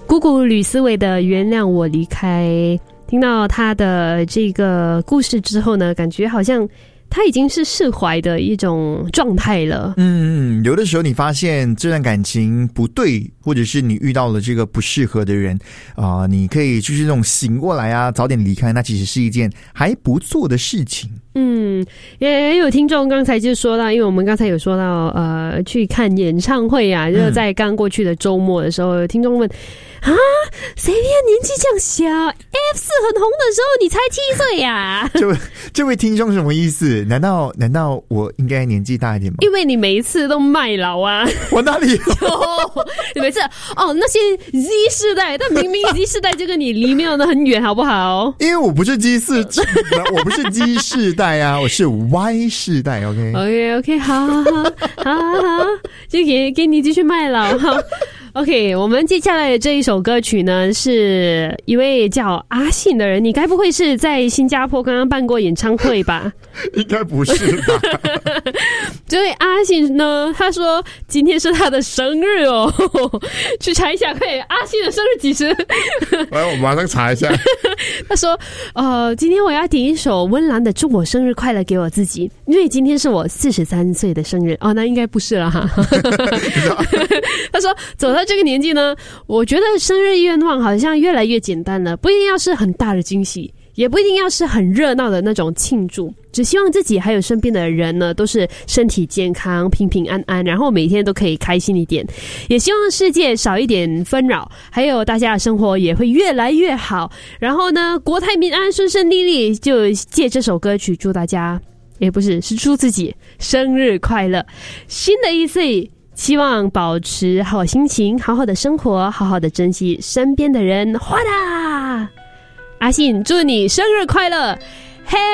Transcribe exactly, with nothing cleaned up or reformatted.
姑姑吕思维的《原谅我离开》，听到他的这个故事之后呢，感觉好像他已经是释怀的一种状态了。 嗯，有的时候你发现这段感情不对，或者是你遇到了这个不适合的人啊、呃，你可以就是这种醒过来啊，早点离开，那其实是一件还不错的事情。 嗯，也有听众刚才就说到，因为我们刚才有说到呃去看演唱会啊，就是在刚过去的周末的时候，有听众问啊，谁呀年纪这样小 F 四 很红的时候你才七岁呀？ 这位这位听众什么意思？难道难道我应该年纪大一点吗？ 因为你每一次都卖老啊。 我哪里有？ 你每次哦那些 Z 世代，但明明 Z 世代就跟你离没有的很远，好不好？ 因为我不是 G 四，我不是 G 世代啊，我是 Y 世代。OK OK OK， 好好好好好，就给给你继续卖老哈。OK， 我们接下来的这一首歌曲呢，是一位叫阿信的人。你该不会是在新加坡刚刚办过演唱会吧？ 应该不是吧？ 这位阿信呢，他说今天是他的生日哦，去查一下，快点，阿信的生日几时？ 来，我马上查一下。 他说，呃，今天我要点一首温岚的《祝我生日快乐》给我自己，因为今天是我四十三岁的生日。哦，那应该不是了哈。他说，走到这个年纪呢，我觉得生日愿望好像越来越简单了，不一定要是很大的惊喜，也不一定要是很热闹的那种庆祝，只希望自己还有身边的人呢，都是身体健康、平平安安，然后每天都可以开心一点。也希望世界少一点纷扰，还有大家的生活也会越来越好。然后呢，国泰民安、顺顺利利。就借这首歌曲祝大家，也不是，是祝自己生日快乐。新的一岁，希望保持好心情，好好的生活，好好的珍惜身边的人。哗啦！阿信，祝你生日快乐！